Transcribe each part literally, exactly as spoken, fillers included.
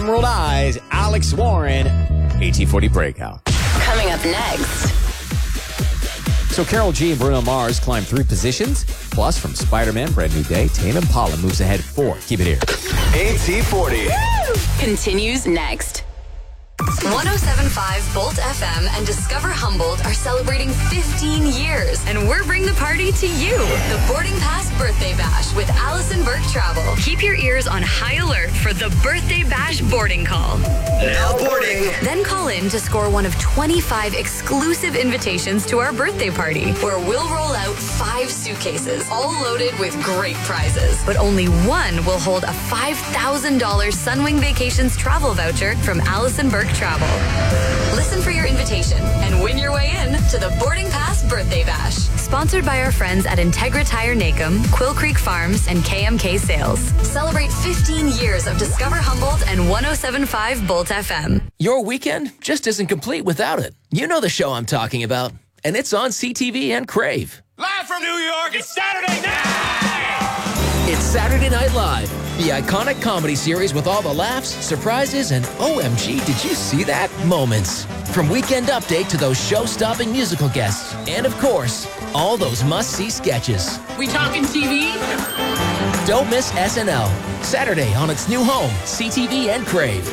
Emerald Eyes, Alex Warren, A T forty Breakout. Coming up next. So Karol G and Bruno Mars climb three positions. Plus, from Spider-Man, Brand New Day, Tame Impala moves ahead four. Keep it here. A T forty. Woo! Continues next. one oh seven point five Bolt F M and Discover Humboldt are celebrating fifteen years, and we're bringing the party to you. The Boarding Pass Birthday Bash with Allison Burke Travel. Keep your ears on high alert for the Birthday Bash boarding call. Now boarding. Then call in to score one of twenty-five exclusive invitations to our birthday party, where we'll roll out five suitcases, all loaded with great prizes. But only one will hold a five thousand dollars Sunwing Vacations travel voucher from Allison Burke Travel. Listen for your invitation and win your way in to the Boarding Pass Birthday Bash. Sponsored by our friends at Integra Tire Nacum, Quill Creek Farms, and K M K Sales. Celebrate fifteen years of Discover Humboldt and one oh seven point five Bolt F M. Your weekend just isn't complete without it. You know the show I'm talking about, and it's on C T V and Crave. Live from New York, it's Saturday night! It's Saturday Night Live, the iconic comedy series with all the laughs, surprises, and O M G, did you see that? Moments. From Weekend Update to those show-stopping musical guests. And of course, all those must-see sketches. We talking T V? Don't miss S N L. Saturday on its new home, C T V and Crave.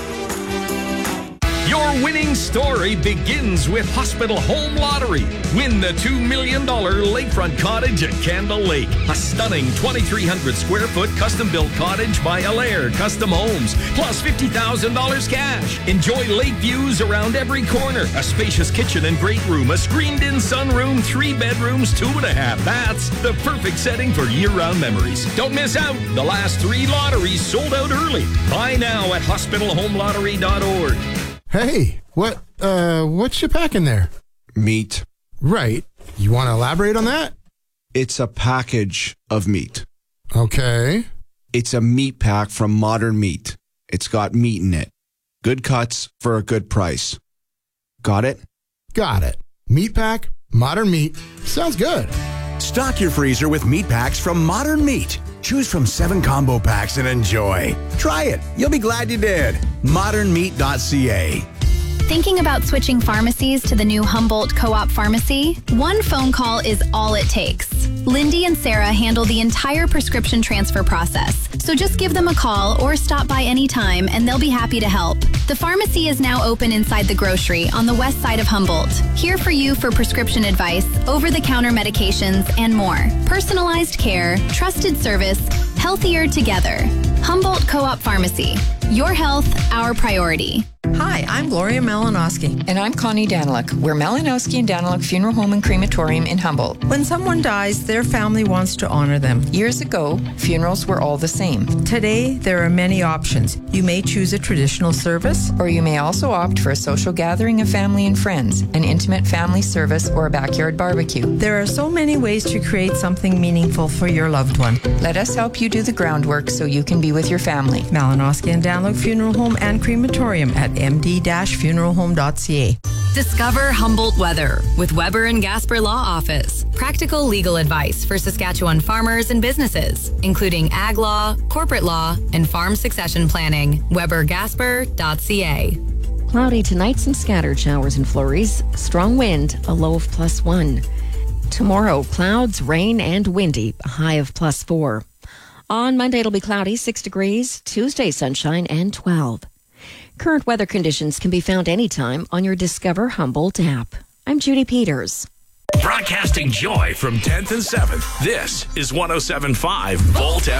Your winning story begins with Hospital Home Lottery. Win the two million dollars lakefront cottage at Candle Lake. A stunning twenty-three hundred square foot custom-built cottage by Allaire Custom Homes. Plus fifty thousand dollars cash. Enjoy lake views around every corner. A spacious kitchen and great room. A screened-in sunroom. Three bedrooms, two and a half baths. The perfect setting for year-round memories. Don't miss out. The last three lotteries sold out early. Buy now at hospital home lottery dot org. Hey, what, uh, what's you packing there? Meat. Right. You want to elaborate on that? It's a package of meat. Okay. It's a meat pack from Modern Meat. It's got meat in it. Good cuts for a good price. Got it? Got it. Meat pack, Modern Meat. Sounds good. Stock your freezer with meat packs from Modern Meat. Choose from seven combo packs and enjoy. Try it. You'll be glad you did. modern meat dot c a. Thinking about switching pharmacies to the new Humboldt Co-op Pharmacy? One phone call is all it takes. Lindy and Sarah handle the entire prescription transfer process. So just give them a call or stop by anytime and they'll be happy to help. The pharmacy is now open inside the grocery on the west side of Humboldt. Here for you for prescription advice, over-the-counter medications, and more. Personalized care, trusted service, healthier together. Humboldt Co-op Pharmacy. Your health, our priority. Hi, I'm Gloria Malinowski. And I'm Connie Daniluk. We're Malinowski and Daniluk Funeral Home and Crematorium in Humboldt. When someone dies, their family wants to honor them. Years ago, funerals were all the same. Today, there are many options. You may choose a traditional service, or you may also opt for a social gathering of family and friends, an intimate family service, or a backyard barbecue. There are so many ways to create something meaningful for your loved one. Let us help you do the groundwork so you can be with your family. Malinowski and Daniluk Funeral Home and Crematorium at m d dash funeral home dot c a. Discover Humboldt Weather with Weber and Gasper Law Office. Practical legal advice for Saskatchewan farmers and businesses, including ag law, corporate law, and farm succession planning. weber gasper dot c a. Cloudy tonight, some scattered showers and flurries. Strong wind, a low of plus one. Tomorrow, clouds, rain, and windy, a high of plus four. On Monday, it'll be cloudy, six degrees. Tuesday, sunshine, and twelve. Current weather conditions can be found anytime on your Discover Humboldt app. I'm Judy Peters. Broadcasting joy from tenth and seventh. This is one oh seven point five Volt F M.